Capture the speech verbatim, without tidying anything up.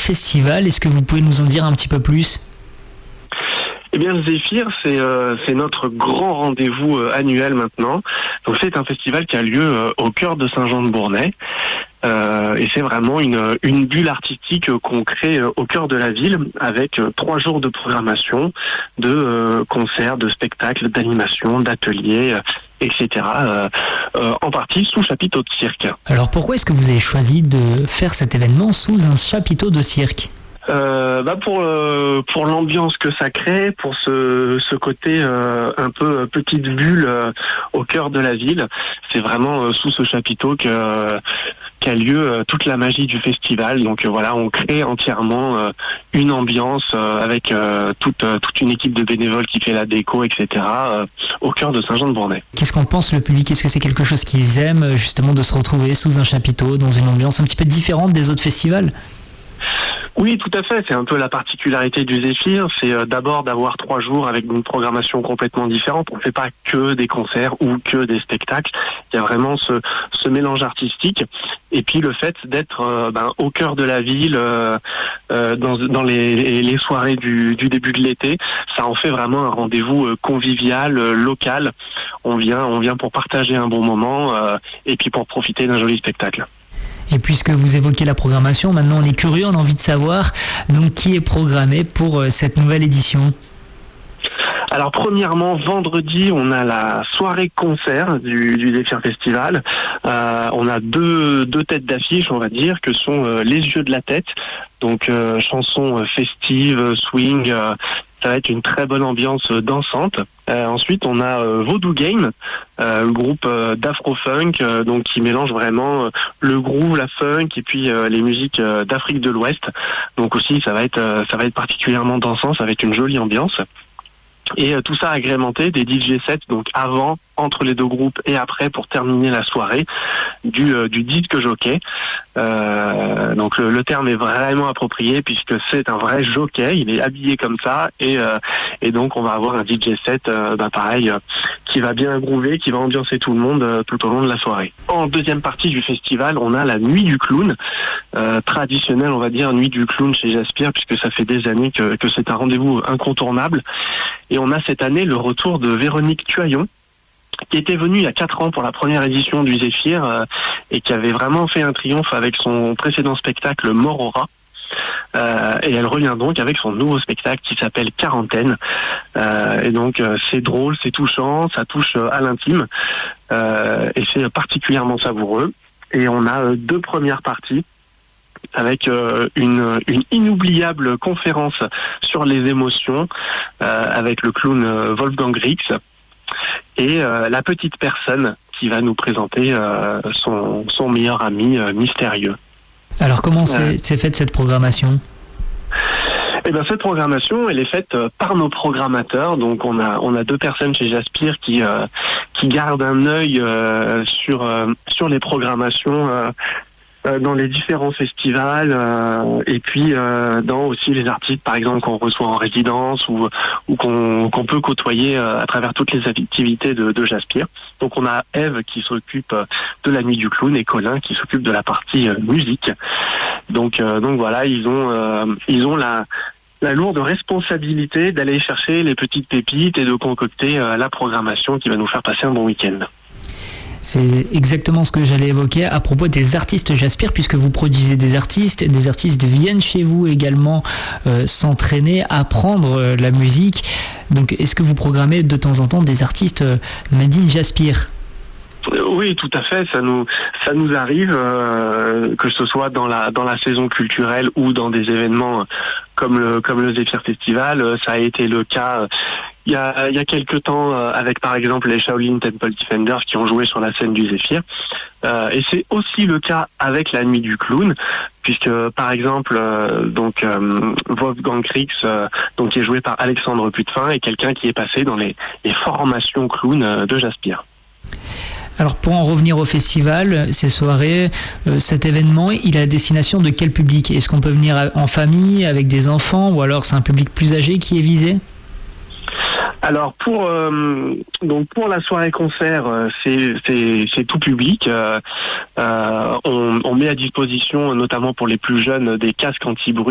Festival. Est-ce que vous pouvez nous en dire un petit peu plus ? Eh bien, le Zéphyr, c'est euh, c'est notre grand rendez-vous euh, annuel maintenant. Donc, c'est un festival qui a lieu euh, au cœur de Saint-Jean-de-Bournay. Euh, et c'est vraiment une, une bulle artistique euh, qu'on crée euh, au cœur de la ville avec euh, trois jours de programmation, de euh, concerts, de spectacles, d'animations, d'ateliers, euh, et cetera. Euh, euh, en partie sous chapiteau de cirque. Alors pourquoi est-ce que vous avez choisi de faire cet événement sous un chapiteau de cirque ? Euh, bah pour euh, pour l'ambiance que ça crée, pour ce ce côté euh, un peu petite bulle euh, au cœur de la ville, c'est vraiment euh, sous ce chapiteau que euh, qu'a lieu euh, toute la magie du festival. Donc euh, voilà, on crée entièrement euh, une ambiance euh, avec euh, toute euh, toute une équipe de bénévoles qui fait la déco, et cetera. Euh, au cœur de Saint-Jean-de-Bournay. Qu'est-ce qu'en pense le public ? Est-ce que c'est quelque chose qu'ils aiment justement de se retrouver sous un chapiteau dans une ambiance un petit peu différente des autres festivals ? Oui, tout à fait. C'est un peu la particularité du Zéphyr. C'est euh, d'abord d'avoir trois jours avec une programmation complètement différente. On ne fait pas que des concerts ou que des spectacles. Il y a vraiment ce, ce mélange artistique. Et puis le fait d'être euh, ben, au cœur de la ville, euh, euh, dans, dans les, les soirées du, du début de l'été, ça en fait vraiment un rendez-vous euh, convivial, euh, local. On vient, on vient pour partager un bon moment euh, et puis pour profiter d'un joli spectacle. Et puisque vous évoquez la programmation, maintenant on est curieux, on a envie de savoir donc qui est programmé pour euh, cette nouvelle édition. Alors premièrement, vendredi, on a la soirée concert du, du Zéphyr Festival. Euh, on a deux, deux têtes d'affiche, on va dire, que sont euh, Les Yeux de la Tête, donc euh, chansons euh, festives, swing. Euh, ça va être une très bonne ambiance euh, dansante. Euh, ensuite, on a euh, Voodoo Game, euh, le groupe euh, d'Afro-Funk, euh, donc qui mélange vraiment euh, le groove, la funk et puis euh, les musiques euh, d'Afrique de l'Ouest. Donc aussi, ça va être euh, ça va être particulièrement dansant, ça va être une jolie ambiance. Et euh, tout ça agrémenté des D J sets, donc avant, entre les deux groupes et après pour terminer la soirée, du, euh, du disque jockey. Euh, donc le, le terme est vraiment approprié puisque c'est un vrai jockey, il est habillé comme ça et, euh, et donc on va avoir un D J set euh, bah pareil euh, qui va bien groover, qui va ambiancer tout le monde euh, tout au long de la soirée. En deuxième partie du festival, on a la nuit du clown, euh, traditionnelle on va dire, nuit du clown chez Jaspir puisque ça fait des années que, que c'est un rendez-vous incontournable. Et on a cette année le retour de Véronique Tuaillon, qui était venue il y a quatre ans pour la première édition du Zéphyr euh, et qui avait vraiment fait un triomphe avec son précédent spectacle Mort au rat. Euh, et elle revient donc avec son nouveau spectacle qui s'appelle Quarantaine. Euh, et donc euh, c'est drôle, c'est touchant, ça touche euh, à l'intime euh, et c'est particulièrement savoureux. Et on a euh, deux premières parties avec euh, une, une inoubliable conférence sur les émotions euh, avec le clown euh, Wolfgang Rix et euh, la petite personne qui va nous présenter euh, son, son meilleur ami euh, mystérieux. Alors comment c'est, euh, c'est faite cette programmation ? Eh bien, cette programmation, elle est faite euh, par nos programmateurs. Donc, on a on a deux personnes chez Jaspir qui euh, qui gardent un œil euh, sur euh, sur les programmations. Euh, dans les différents festivals euh, et puis euh, dans aussi les artistes par exemple qu'on reçoit en résidence ou ou qu'on qu'on peut côtoyer euh, à travers toutes les activités de, de Jaspir. Donc on a Eve qui s'occupe de la nuit du clown et Colin qui s'occupe de la partie euh, musique. Donc euh, donc voilà, ils ont euh, ils ont la la lourde responsabilité d'aller chercher les petites pépites et de concocter euh, la programmation qui va nous faire passer un bon week-end. C'est exactement ce que j'allais évoquer à propos des artistes Jaspir, puisque vous produisez des artistes, des artistes viennent chez vous également euh, s'entraîner, apprendre euh, la musique. Donc est-ce que vous programmez de temps en temps des artistes euh, made in Jaspir ? Oui, tout à fait. Ça nous ça nous arrive euh, que ce soit dans la dans la saison culturelle ou dans des événements comme le comme le Zéphyr Festival. Ça a été le cas il y a il y a quelques temps avec par exemple les Shaolin Temple Defenders qui ont joué sur la scène du Zéphyr. Euh, et c'est aussi le cas avec la nuit du clown, puisque par exemple euh, donc euh, Wolfgang Rix, euh, donc qui est joué par Alexandre Putefin, est quelqu'un qui est passé dans les les formations clown euh, de Jaspir. Alors pour en revenir au festival, ces soirées, euh, cet événement, il est à destination de quel public ? Est-ce qu'on peut venir en famille, avec des enfants, ou alors c'est un public plus âgé qui est visé ? Alors pour euh, donc pour la soirée concert, euh, c'est c'est c'est tout public. Euh, euh, on, on met à disposition, notamment pour les plus jeunes, des casques anti-bruit.